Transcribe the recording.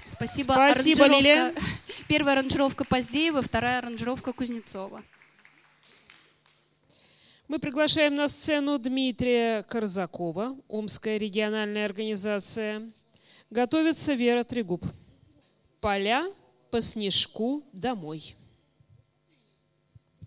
Спасибо, Спасибо, Лилия. Первая аранжировка Поздеева, вторая аранжировка Кузнецова. Мы приглашаем на сцену Дмитрия Корзакова, Омская региональная организация. Готовится Вера Трегуб. «Поля по снежку домой».